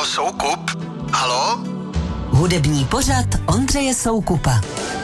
Halo, Soukup? Halo? Hudební pořad Ondřeje Soukupa.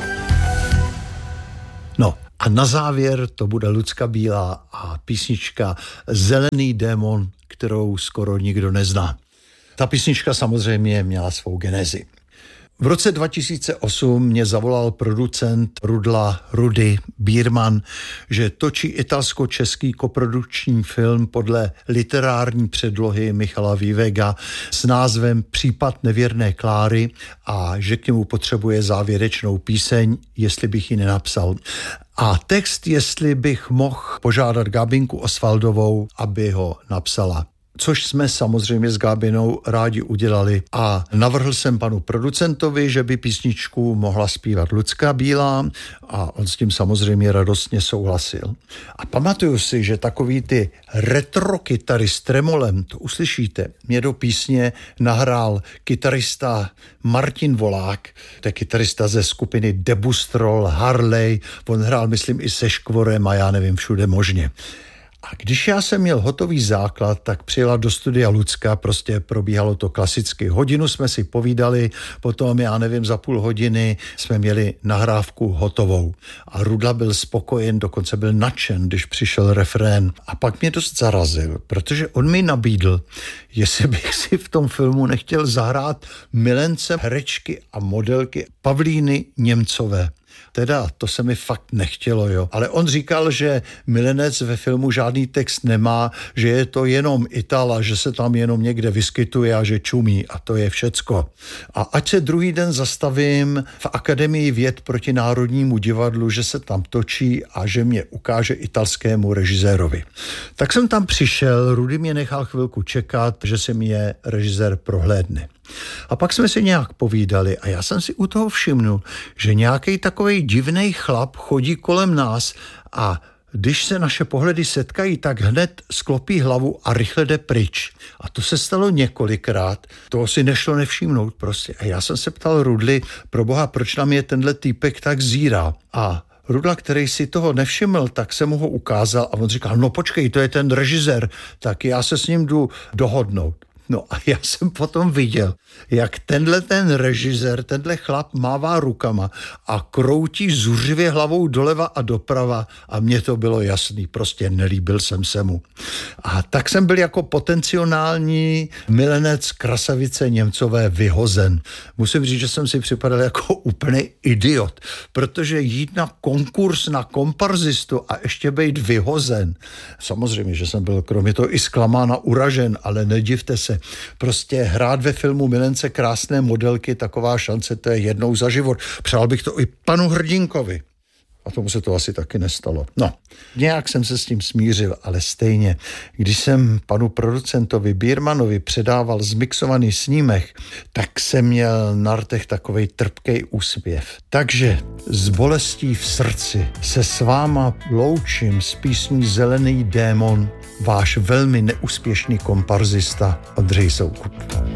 No a na závěr to bude Lucka Bílá a písnička Zelený démon, kterou skoro nikdo nezná. Ta písnička samozřejmě měla svou genezi. V roce 2008 mě zavolal producent Rudla Rudy Bírman, že točí italsko-český koprodukční film podle literární předlohy Michala Vivega s názvem Případ nevěrné Kláry a že k němu potřebuje závěrečnou píseň, jestli bych ji nenapsal. A text, jestli bych mohl požádat Gabinku Osvaldovou, aby ho napsala. Což jsme samozřejmě s Gábinou rádi udělali a navrhl jsem panu producentovi, že by písničku mohla zpívat Lucka Bílá a on s tím samozřejmě radostně souhlasil. A pamatuju si, že takový ty retro kytary s tremolem, to uslyšíte, mě do písně nahrál kytarista Martin Volák, to je kytarista ze skupiny Debustrol, Harley, on hrál myslím i se Škvorem a já nevím všude možně. A když já jsem měl hotový základ, tak přijela do studia Lucka, prostě probíhalo to klasicky. Hodinu jsme si povídali, potom já nevím, za půl hodiny jsme měli nahrávku hotovou. A Rudla byl spokojen, dokonce byl nadšen, když přišel refrén. A pak mě dost zarazil, protože on mi nabídl, jestli bych si v tom filmu nechtěl zahrát milence herečky a modelky Pavlíny Němcové. Teda to se mi fakt nechtělo, jo. Ale on říkal, že milenec ve filmu žádný text nemá, že je to jenom Itala, že se tam jenom někde vyskytuje a že čumí a to je všecko. A ať se druhý den zastavím v Akademii věd proti Národnímu divadlu, že se tam točí a že mě ukáže italskému režisérovi. Tak jsem tam přišel, Rudy mě nechal chvilku čekat, že si mě režisér prohlédne. A pak jsme si nějak povídali a já jsem si u toho všimnul, že nějaký takovej divnej chlap chodí kolem nás a když se naše pohledy setkají, tak hned sklopí hlavu a rychle jde pryč. A to se stalo několikrát, toho si nešlo nevšimnout prostě. A já jsem se ptal Rudly, proboha, proč na mě tenhle týpek tak zírá? A Rudla, který si toho nevšiml, tak se mu ho ukázal a on říkal, no počkej, to je ten režisér, tak já se s ním jdu dohodnout. No a já jsem potom viděl, jak ten režisér, tenhle chlap mává rukama a kroutí zuřivě hlavou doleva a doprava a mně to bylo jasný, prostě nelíbil jsem se mu. A tak jsem byl jako potenciální milenec krasavice Němcové vyhozen. Musím říct, že jsem si připadal jako úplný idiot, protože jít na konkurs na komparzistu a ještě být vyhozen. Samozřejmě, že jsem byl kromě toho i zklamán a uražen, ale nedivte se, prostě hrát ve filmu milence krásné modelky, taková šance, to je jednou za život. Přál bych to i panu Hrdinkovi. A tomu se to asi taky nestalo. No, nějak jsem se s tím smířil, ale stejně, když jsem panu producentovi Bírmanovi předával zmixovaný snímek, tak jsem měl na rtech takovej trpkej úsměv. Takže s bolestí v srdci se s váma loučím s písní Zelený démon, váš velmi neúspěšný komparzista Ondřej Soukup.